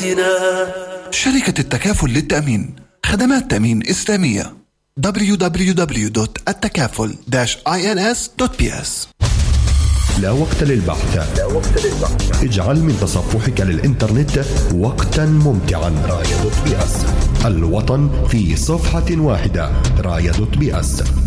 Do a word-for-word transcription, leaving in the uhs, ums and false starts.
حياتنا. شركة التكافل للتأمين، خدمات تأمين إسلامية. دبليو دبليو دبليو دوت التكافل إنس دوت بي إس. لا وقت للبحث. لا وقت للبحث. اجعل من تصفحك للإنترنت وقتا ممتعا. راية دوت بي إس، الوطن في صفحة واحدة. راية دوت بي إس.